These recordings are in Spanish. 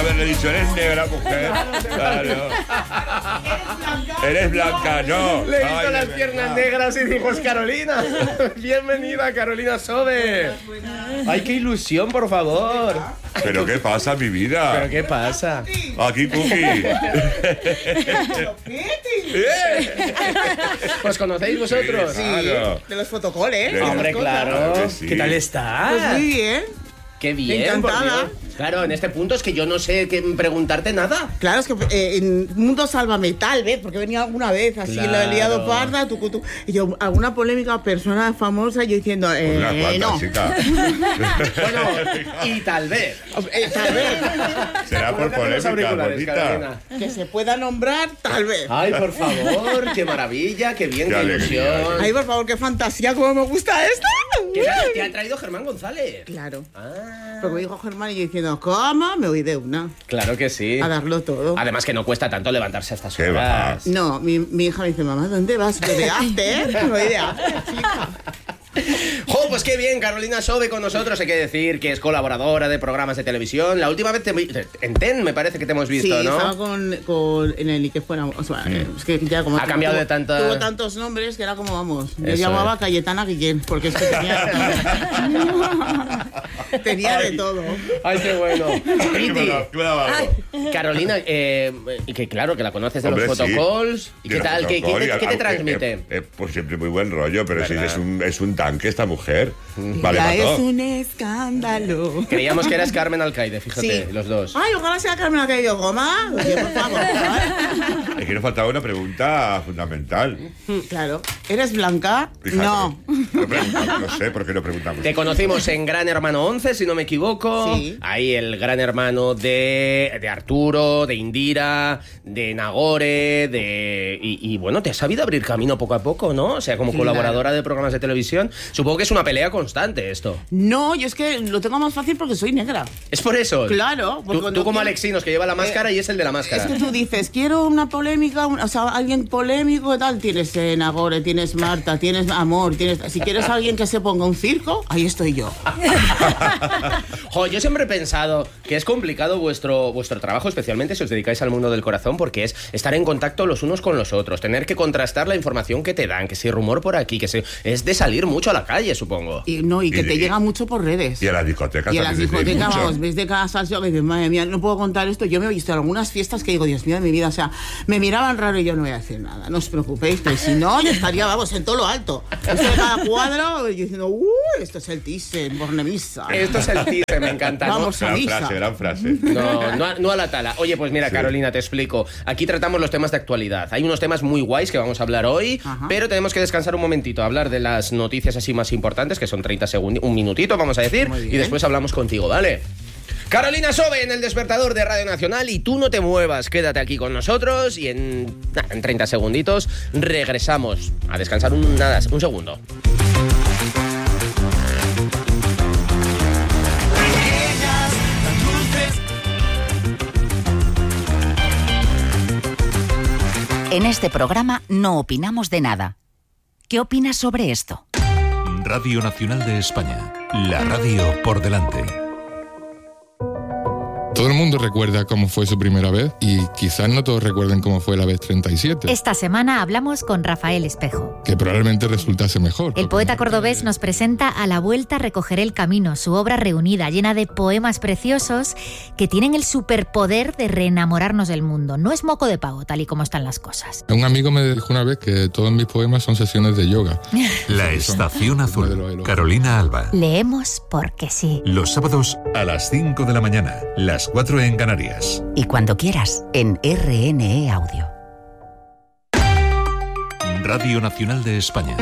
haberle dicho, eres negra, mujer. Claro. Eres blanca, no. Le he visto las piernas negras y dijo, es Carolina. Bienvenida, Carolina Sobe. Ay, qué ilusión, por favor. ¿Pero qué pasa, mi vida? ¿Pero qué pasa? Aquí, Cookie. ¿Os conocéis vosotros? Sí, claro. De los fotocoles. Hombre, claro. Claro que sí. ¿Qué tal estás? Pues muy bien. Qué bien, Encantada. por Dios. Claro, en este punto es que yo no sé preguntarte nada. Claro, es que en Mundo Sálvame, tal vez, porque venía alguna vez así, Claro. lo he liado parda, y yo, alguna polémica persona famosa, yo diciendo, Una cuanta, no. chica. Bueno, y tal vez. Tal vez. Será por Colócate los polémica, auriculares, bonita. Carolina. Que se pueda nombrar, tal vez. Ay, por favor, qué maravilla, qué bien, Qué qué alegría, ilusión. Ay, por favor, qué fantasía, cómo me gusta esto. ¿Qué te ha traído Germán González? Claro. Ah, Porque me dijo Germán y yo diciendo, ¿cómo? Me voy de una. claro que sí. A darlo todo. Además que no cuesta tanto levantarse a estas ¿Qué horas. No, mi hija me dice, mamá, ¿dónde vas? Yo de after. Me voy de after, chica. ¡Jo, pues qué bien! Carolina Sobe con nosotros. Hay que decir que es colaboradora de programas de televisión. La última vez en TEN me parece que te hemos visto, Sí, ¿no? estaba en el y que fuera. O sea, es que ya como Ha cambiado de tanta- Tuvo tantos nombres que era como vamos. Yo Eso llamaba es. Cayetana Guillén, porque es que tenía de todo. ¡Ay, qué bueno! Me Priti, lo has clavado. Carolina, y que claro, que la conoces de Hombre, los sí. photocalls. ¿Y De qué los tal? ¿Qué protocol, te y transmite? Pues siempre muy buen rollo, pero sí, ¿Verdad? es un tanque esta mujer. Vale, Ya para es todo. un escándalo. Creíamos que eras Carmen Alcaide, fíjate, Sí. los dos. Ay, ojalá sea Carmen que yo goma. Oye, por favor. Es que nos faltaba una pregunta fundamental. Claro. ¿Eres blanca? Fíjate, No. No sé por qué lo preguntamos. Te conocimos en Gran Hermano 11, si no me equivoco. Sí. Ahí el Gran Hermano de Arturo, de Indira, de Nagore, y bueno, te has sabido abrir camino poco a poco, ¿no? O sea, como Claro. colaboradora de programas de televisión. Supongo que es una pelea constante esto. No, yo es que lo tengo más fácil porque soy negra. Es por eso. Claro, porque Tú cuando como quieres- Alexinos, que lleva la máscara y es el de la máscara. Es que tú dices, quiero una polémica, o sea, alguien polémico y tal. Tienes Nagore, tienes Marta, tienes Amor, tienes... Si quieres a alguien que se ponga un circo, ahí estoy yo. Jo, yo siempre he pensado que es complicado vuestro trabajo, especialmente si os dedicáis al mundo del corazón, porque es estar en contacto los unos con los otros, tener que contrastar la información que te dan, que si rumor por aquí, es de salir mucho a la calle, supongo. Y que te Y- llega mucho por redes. Y a las discotecas Y en las también dice discotecas, mucho. vamos, ves de cada salsa que dices, madre mía, no puedo contar esto. Yo me he visto en algunas fiestas que digo, Dios mío de mi vida, o sea, me miraban raro y yo no voy a decir nada, no os preocupéis, pero si no, yo estaría, vamos, en todo lo alto. Esto de cada cuadro, y yo diciendo, esto es el Thyssen, Bornemisa. Esto es el teaser, me encanta, ¿no? Vamos a misa. Gran frase. No a la tala. Oye, pues mira, Sí. Carolina, te explico. Aquí tratamos los temas de actualidad. Hay unos temas muy guays que vamos a hablar hoy, Ajá. pero tenemos que descansar un momentito, hablar de las noticias así más importantes, que son 30 segundos, un minutito, vamos a decir, Muy bien. y después hablamos contigo, ¿vale? Carolina Sobe en el despertador de Radio Nacional, y tú no te muevas, quédate aquí con nosotros y en 30 segunditos regresamos a descansar un segundo. En este programa no opinamos de nada. ¿Qué opinas sobre esto? Radio Nacional de España. La radio por delante. Todo el mundo recuerda cómo fue su primera vez y quizás no todos recuerden cómo fue la vez 37, Esta semana hablamos con Rafael Espejo. que probablemente resultase mejor. El poeta cordobés nos presenta A la vuelta recogeré el camino, su obra reunida, llena de poemas preciosos que tienen el superpoder de reenamorarnos del mundo. No es moco de pavo, tal y como están las cosas. Un amigo me dijo una vez que todos mis poemas son sesiones de yoga. La Estación Azul. Carolina Alba. Leemos porque sí. Los sábados a las 5 de la mañana. Las 4 en Canarias. Y cuando quieras, en RNE Audio. Radio Nacional de España.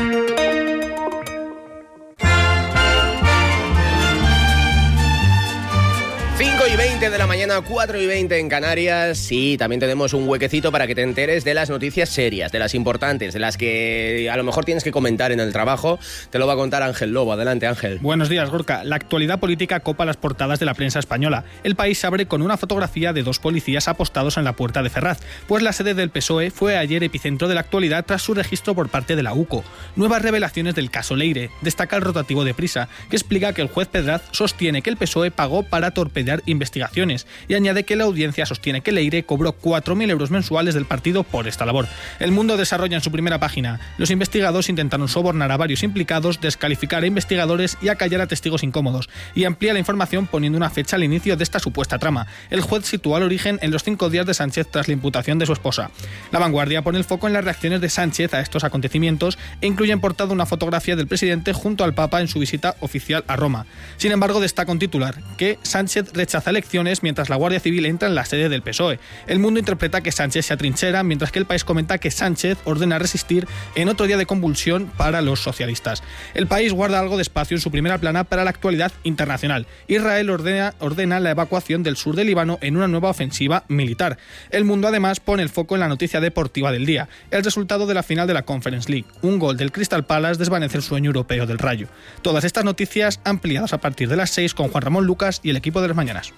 5:20 de la mañana, 4:20 en Canarias. Sí, también tenemos un huequecito para que te enteres de las noticias serias, de las importantes, de las que a lo mejor tienes que comentar en el trabajo. Te lo va a contar Ángel Lobo. Adelante, Ángel. Buenos días, Gorka. La actualidad política copa las portadas de la prensa española. El País abre con una fotografía de dos policías apostados en la puerta de Ferraz, pues la sede del PSOE fue ayer epicentro de la actualidad tras su registro por parte de la UCO. Nuevas revelaciones del caso Leire. Destaca el rotativo de Prisa, que explica que el juez Pedraz sostiene que el PSOE pagó para torpedear investigaciones investigaciones, y añade que la audiencia sostiene que Leire cobró 4.000 euros mensuales del partido por esta labor. El Mundo desarrolla en su primera página: los investigados intentaron sobornar a varios implicados, descalificar a investigadores y acallar a testigos incómodos, y amplía la información poniendo una fecha al inicio de esta supuesta trama. El juez sitúa el origen en los 5 días de Sánchez tras la imputación de su esposa. La Vanguardia pone el foco en las reacciones de Sánchez a estos acontecimientos e incluye en portada una fotografía del presidente junto al Papa en su visita oficial a Roma. Sin embargo, destaca un titular: que Sánchez rechaza elecciones mientras la Guardia Civil entra en la sede del PSOE. El Mundo interpreta que Sánchez se atrinchera, mientras que El País comenta que Sánchez ordena resistir en otro día de convulsión para los socialistas. El País guarda algo de espacio en su primera plana para la actualidad internacional. Israel ordena la evacuación del sur del Líbano en una nueva ofensiva militar. El Mundo además pone el foco en la noticia deportiva del día: el resultado de la final de la Conference League. Un gol del Crystal Palace desvanece el sueño europeo del Rayo. Todas estas noticias ampliadas a partir de las 6 con Juan Ramón Lucas y el equipo de las mañanas.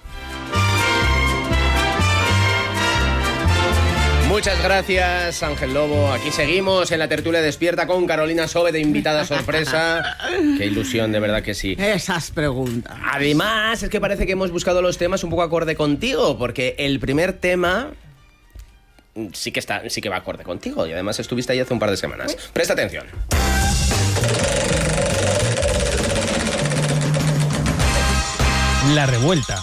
Muchas gracias, Ángel Lobo. Aquí seguimos en la tertulia despierta con Carolina Sobe de invitada sorpresa. Qué ilusión, de verdad que sí. Esas preguntas. Además, es que parece que hemos buscado los temas un poco acorde contigo, porque el primer tema sí que va acorde contigo, y además estuviste ahí hace un par de semanas. Presta atención. La revuelta.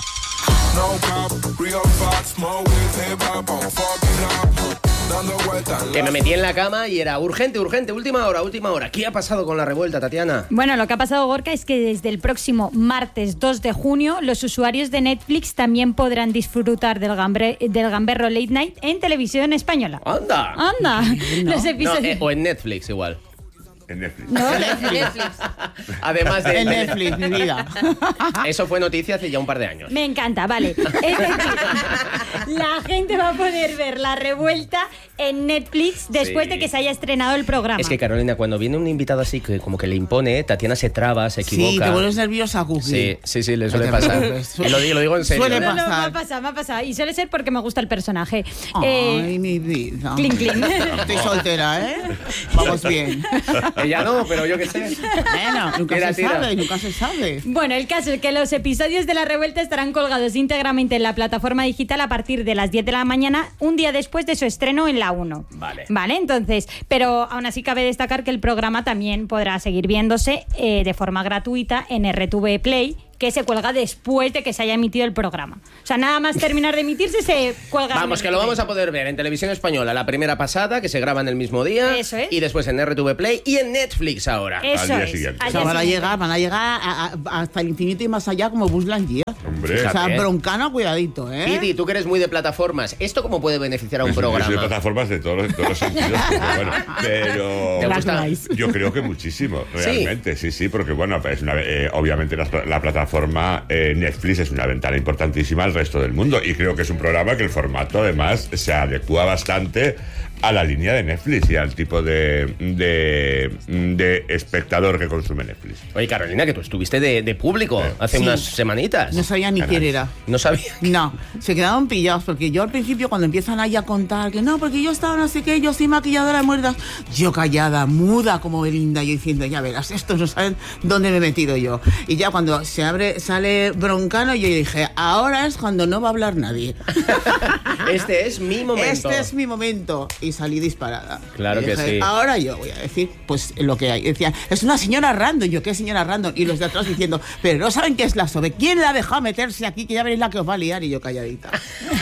Que me metí en la cama y era urgente, última hora. ¿Qué ha pasado con la revuelta, Tatiana? Bueno, lo que ha pasado, Gorka, es que desde el próximo martes 2 de junio los usuarios de Netflix también podrán disfrutar del Gamberro Late Night en televisión española. ¡Anda! ¡Anda! ¿No? Los episodios... O en Netflix igual. En Netflix. No, Netflix. Además de... En Netflix, mi vida. Eso fue noticia hace ya un par de años. Me encanta, vale. Es decir, la gente va a poder ver la revuelta en Netflix después de que se haya estrenado el programa. Es que, Carolina, cuando viene un invitado así que como que le impone, Tatiana se traba, se equivoca. Sí, te vuelves nerviosa, Cookie. Sí, le suele pasar. Lo digo en serio. Suele No, pasar. me ha pasado. Y suele ser porque me gusta el personaje. Ay, mi vida. Clink, clink. Estoy soltera, ¿eh? Vamos bien. Ella no, pero yo qué sé. Bueno, nunca se sabe. Bueno, el caso es que los episodios de La Revuelta estarán colgados íntegramente en la plataforma digital a partir de las 10 de la mañana, un día después de su estreno en la 1. Vale, entonces, pero aún así cabe destacar que el programa también podrá seguir viéndose de forma gratuita en RTV Play, que se cuelga después de que se haya emitido el programa. O sea, nada más terminar de emitirse, se cuelga. Vamos, que lo vamos a poder ver en Televisión Española la primera pasada, que se graba en el mismo día. Eso es. Y después en RTV Play y en Netflix ahora. Eso al día es. siguiente. O sea, van a llegar hasta el infinito y más allá como Buzz Lightyear. Hombre. O sea, Fíjate. broncano, cuidadito, ¿eh? Piti, tú que eres muy de plataformas, ¿esto cómo puede beneficiar a un Yo soy de programa? plataformas de todos los sentidos, pero ¿Te gusta? yo creo que muchísimo, realmente, sí, porque bueno, es obviamente la plataforma Netflix es una ventana importantísima al resto del mundo, y creo que es un programa que el formato además se adecua bastante a la línea de Netflix y al tipo de espectador que consume Netflix. Oye, Carolina, que tú estuviste de público hace unas semanitas. No sabía ni quién era. No sabía. No, se quedaron pillados, porque yo al principio cuando empiezan ahí a contar que no, porque yo estaba no sé qué, yo soy maquilladora de muertas, yo callada, muda como Belinda, yo diciendo, ya verás, estos no saben dónde me he metido yo. Y ya cuando sale Broncano, yo dije, ahora es cuando no va a hablar nadie. Este es mi momento. Este es mi momento. Y salí disparada. Claro y que dije, sí. Ahora yo voy a decir, pues lo que hay. Decían, es una señora random. Yo, ¿qué señora random? Y los de atrás diciendo, pero no saben qué es la Sobe. ¿Quién la ha dejado meterse aquí? Que ya veréis la que os va a liar. Y yo calladita.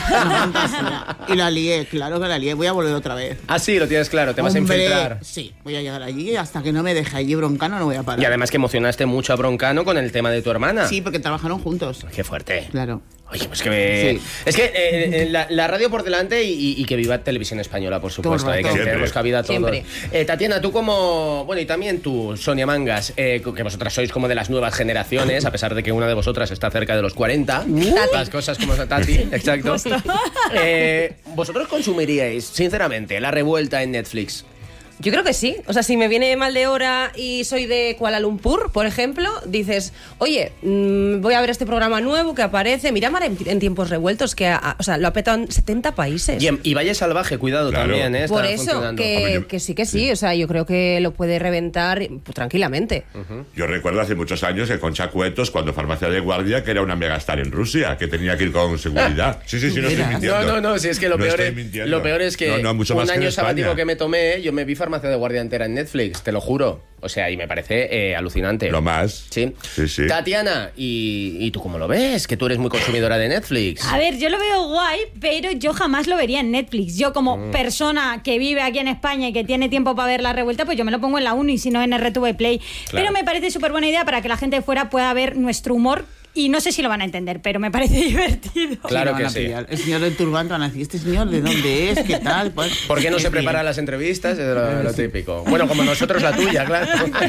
Y la lié, claro que la lié. Voy a volver otra vez. Ah, sí, lo tienes claro, te vas a infiltrar. Sí, voy a llegar allí y hasta que no me deje allí Broncano no voy a parar. Y además que emocionaste mucho a Broncano con el tema de tu hermana. Sí, porque trabajaron juntos. Qué fuerte. Claro. Oye, pues que... Sí. Es que la radio por delante y que viva Televisión Española, por supuesto. Todo el rato. Que tenemos cabida a todos. Siempre. Tatiana, tú como... Bueno, y también tú, Sonia Mangas, que vosotras sois como de las nuevas generaciones, a pesar de que una de vosotras está cerca de los 40. Las cosas como Tati, exacto. ¿Vosotros consumiríais, sinceramente, la revuelta en Netflix? Yo creo que sí. O sea, si me viene mal de hora y soy de Kuala Lumpur, por ejemplo, dices, oye, voy a ver este programa nuevo que aparece. Miramar en tiempos revueltos, que o sea, lo ha petado en 70 países. Y Valle Salvaje, cuidado también, ¿eh? Por eso, que sí. O sea, yo creo que lo puede reventar tranquilamente. Yo recuerdo hace muchos años que Concha Cuetos, cuando Farmacia de Guardia, que era una megastar en Rusia, que tenía que ir con seguridad. Sí, no estoy mintiendo. No, si es que lo peor es que mucho más un año que sabático que me tomé, yo me vi Farmacia de Guardia entera en Netflix, te lo juro. O sea, y me parece alucinante. Lo más. Sí. Tatiana, ¿y tú cómo lo ves? Que tú eres muy consumidora de Netflix. A ver, yo lo veo guay, pero yo jamás lo vería en Netflix. Yo como persona que vive aquí en España y que tiene tiempo para ver La Revuelta, pues yo me lo pongo en la 1 y si no en RTV Play. Claro. Pero me parece súper buena idea para que la gente de fuera pueda ver nuestro humor. Y no sé si lo van a entender, pero me parece divertido. Claro que sí. El señor del turbante van a decir, ¿este señor de dónde es? ¿Qué tal? Pues, ¿por qué no se prepara las entrevistas? Es lo típico. Bueno, como nosotros la tuya, claro.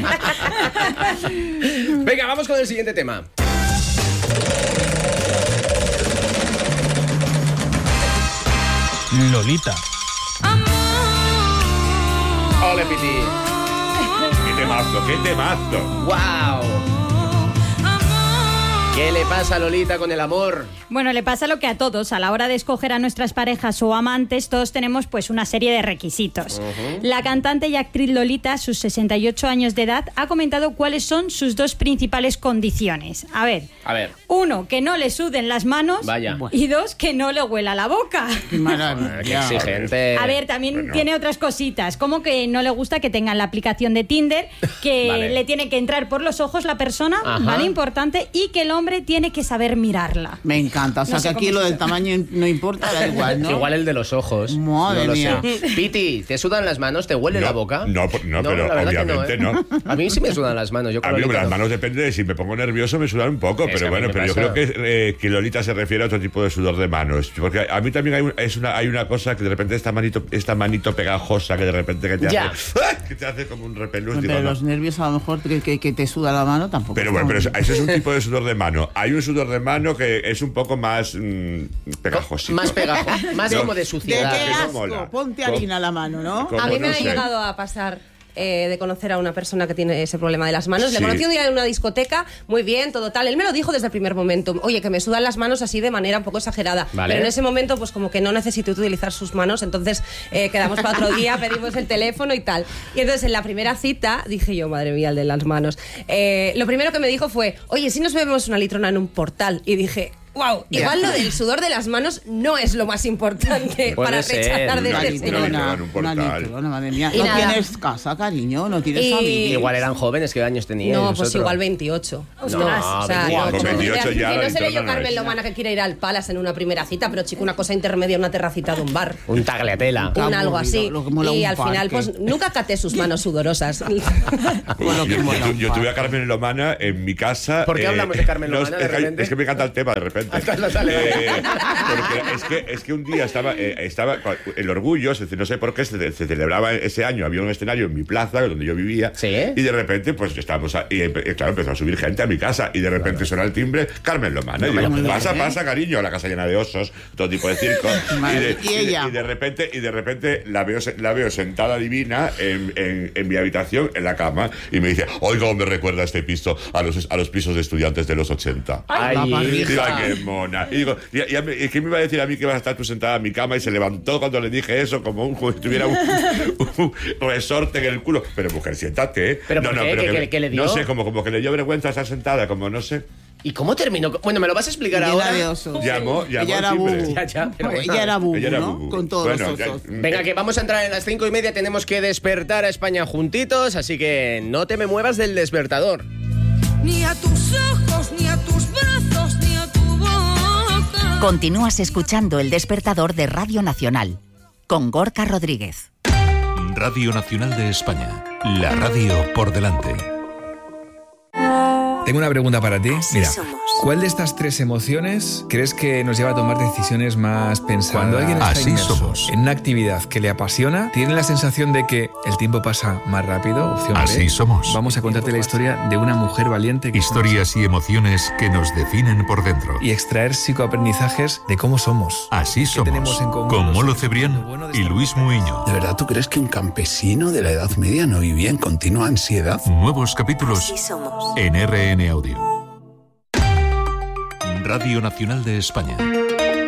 Venga, vamos con el siguiente tema. Lolita. ¡Ole, Piti! ¡Qué temazo! ¡Wow! ¿Qué le pasa a Lolita con el amor? Bueno, le pasa lo que a todos. A la hora de escoger a nuestras parejas o amantes, todos tenemos pues una serie de requisitos. La cantante y actriz Lolita, a sus 68 años de edad, ha comentado cuáles son sus dos principales condiciones. A ver. 1, que no le suden las manos. Vaya. Y 2, que no le huela la boca. Qué exigente. A ver, también tiene otras cositas, como que no le gusta que tengan la aplicación de Tinder, que le tiene que entrar por los ojos la persona, ¿vale? Importante, y que el hombre tiene que saber mirarla. Me encanta, o sea, que aquí lo del tamaño no importa, da igual, ¿no? Igual el de los ojos. Madre mía. Piti, ¿te sudan las manos? ¿Te huele la boca? No, pero obviamente no. A mí sí me sudan las manos. A mí las manos depende de si me pongo nervioso, me sudan un poco, pero bueno, pero yo creo que Lolita se refiere a otro tipo de sudor de manos, porque a mí también hay una cosa que de repente esta manito pegajosa que de repente que te hace como un repelús. Pero los nervios a lo mejor que te suda la mano tampoco. Pero bueno, pero ese es un tipo de sudor de mano. Hay un sudor de mano que es un poco más pegajosito. Más pegajoso, más como de suciedad. ¿De qué asco? Ponte harina a la mano, ¿no? A mí me ha llegado a pasar de conocer a una persona que tiene ese problema de las manos. Le conocí un día en una discoteca, muy bien, todo tal. Él me lo dijo desde el primer momento. Oye, que me sudan las manos así de manera un poco exagerada. Pero en ese momento, pues como que no necesito utilizar sus manos, entonces quedamos para otro día, pedimos el teléfono y tal. Y entonces en la primera cita dije yo, madre mía, el de las manos. Lo primero que me dijo fue, oye, si nos bebemos una litrona en un portal. Y dije, wow, igual lo del sudor de las manos no es lo más importante para rechazar de este señor. Una litrona, madre mía. ¿No tienes casa, cariño? ¿No tienes familia? Igual eran jóvenes, ¿qué años tenían? No, pues igual 28. Ostras. O sea, con 28 ya. Que no seré yo Carmen Lomana que quiere ir al Palace en una primera cita, pero chico, una cosa intermedia, una terracita de un bar. Un tagliatela. Un algo así. Y al final, pues nunca caté sus manos sudorosas. Yo tuve a Carmen Lomana en mi casa. ¿Por qué hablamos de Carmen Lomana de repente? Es que me encanta el tema de repente. Porque es que un día estaba el Orgullo, no sé por qué se celebraba ese año, había un escenario en mi plaza donde yo vivía, y de repente pues estábamos claro, empezó a subir gente a mi casa y de repente suena el timbre, Carmen Lomana, y digo, pasa cariño, la casa llena de osos, todo tipo de circo, y de repente la veo sentada divina en mi habitación, en la cama, y me dice, oiga, me recuerda este piso a los pisos de estudiantes de los 80. Ay, qué mona. Y digo, ¿qué me iba a decir a mí que vas a estar tú sentada en mi cama? Y se levantó cuando le dije eso, como si tuviera un resorte en el culo. Pero mujer, siéntate, ¿eh? ¿Pero ¿qué le dio? No sé, como que le dio vergüenza estar sentada, como no sé. ¿Y cómo terminó? Bueno, ¿me lo vas a explicar ahora? Llamó ella era bubu. Ella era bubu, ¿no? Con todos los osos. Venga, que vamos a entrar en las 5:30. Tenemos que despertar a España juntitos, así que no te me muevas del despertador. Ni a tus ojos, ni a tus brazos, ni a tu boca. Continúas escuchando El Despertador de Radio Nacional, con Gorka Rodríguez. Radio Nacional de España, la radio por delante. tengo una pregunta para ti. Mira, ¿cuál de estas 3 emociones crees que nos lleva a tomar decisiones más pensadas? Cuando alguien está inmerso en una actividad que le apasiona, ¿tiene la sensación de que el tiempo pasa más rápido? Opción B. Así somos. Vamos a contarte la historia de una mujer valiente. Historias y emociones que nos definen por dentro. Y extraer psicoaprendizajes de cómo somos. Así somos. Con Molo Cebrián y Luis Muiño. ¿De verdad tú crees que un campesino de la Edad Media no vivía en continua ansiedad? Nuevos capítulos en RN Audio. Radio Nacional de España.